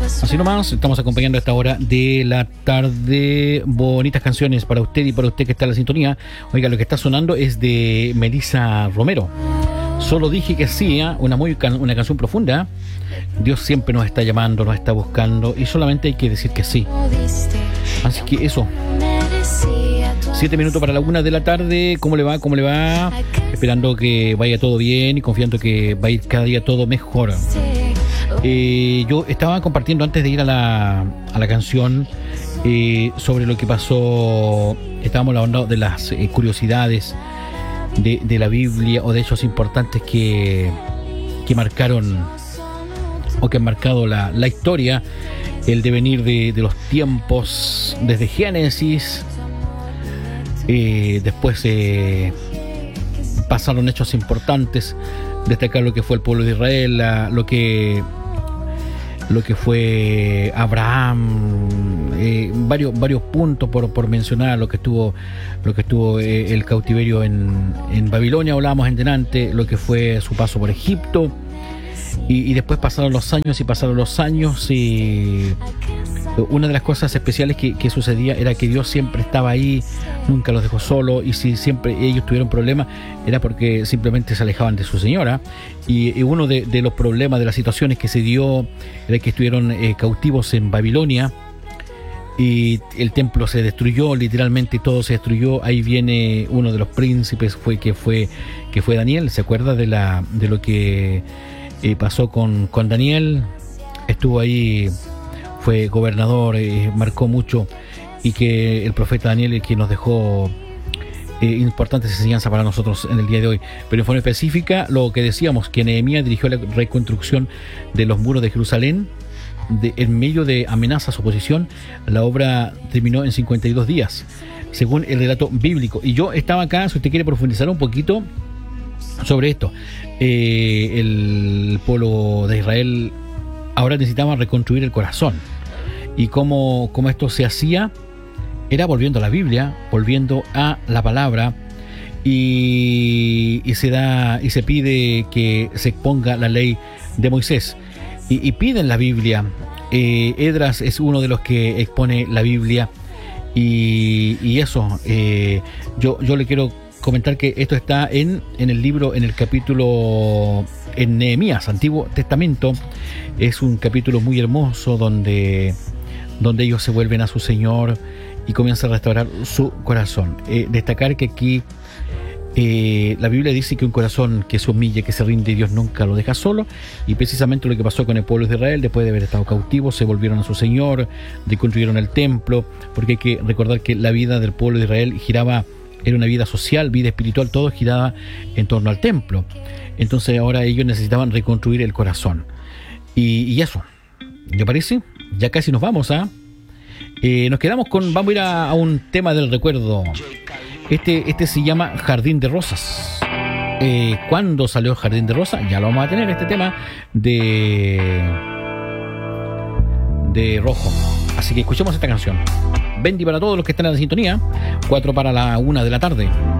Así nomás, estamos acompañando a esta hora de la tarde. Bonitas canciones para usted y para usted que está en la sintonía. Oiga, lo que está sonando es de Melissa Romero. Solo dije que sí, una canción profunda. Dios siempre nos está llamando, nos está buscando y solamente hay que decir que sí. Así que eso. 7 minutos para la 1 de la tarde. ¿Cómo le va? ¿Cómo le va? Esperando que vaya todo bien y confiando que va a ir cada día todo mejor. Yo estaba compartiendo antes de ir a la canción sobre lo que pasó. Estábamos hablando de las curiosidades de la Biblia o de hechos importantes que marcaron o que han marcado la historia, el devenir de los tiempos desde Génesis. Después pasaron hechos importantes, destacar lo que fue el pueblo de Israel, lo que fue Abraham, varios puntos por mencionar, lo que estuvo el cautiverio en Babilonia, hablábamos en delante, lo que fue su paso por Egipto, y después pasaron los años y una de las cosas especiales que sucedía era que Dios siempre estaba ahí, nunca los dejó solos, y si siempre ellos tuvieron problemas era porque simplemente se alejaban de su señora, y uno de los problemas, de las situaciones que se dio, era que estuvieron cautivos en Babilonia y el templo se destruyó, literalmente todo se destruyó. Ahí viene uno de los príncipes que fue Daniel. ¿Se acuerda de lo que pasó con Daniel? Estuvo ahí, fue gobernador, marcó mucho, y que el profeta Daniel, el que nos dejó importantes enseñanzas para nosotros en el día de hoy. Pero en forma específica, lo que decíamos, que Nehemías dirigió la reconstrucción de los muros de Jerusalén en medio de amenazas, oposición. La obra terminó en 52 días, según el relato bíblico. Y yo estaba acá, si usted quiere profundizar un poquito sobre esto, el pueblo de Israel ahora necesitaba reconstruir el corazón. Y cómo esto se hacía era volviendo a la Biblia, volviendo a la palabra, y se pide que se exponga la ley de Moisés, y piden la Biblia. Esdras es uno de los que expone la Biblia, y eso, yo le quiero comentar que esto está en el libro, en el capítulo, en Nehemías, Antiguo Testamento. Es un capítulo muy hermoso donde ellos se vuelven a su Señor y comienzan a restaurar su corazón. Destacar que aquí la Biblia dice que un corazón que se humille, que se rinde, Dios nunca lo deja solo, y precisamente lo que pasó con el pueblo de Israel, después de haber estado cautivos, se volvieron a su Señor, reconstruyeron el templo, porque hay que recordar que la vida del pueblo de Israel era una vida social, vida espiritual, todo giraba en torno al templo. Entonces ahora ellos necesitaban reconstruir el corazón. Y eso, ¿le parece? Ya casi nos vamos, nos quedamos vamos a ir a un tema del recuerdo. Este se llama Jardín de Rosas. ¿Cuándo salió Jardín de Rosas? Ya lo vamos a tener, este tema de Rojo. Así que escuchemos esta canción. Bendy para todos los que están en la sintonía. 4 para la 1 de la tarde.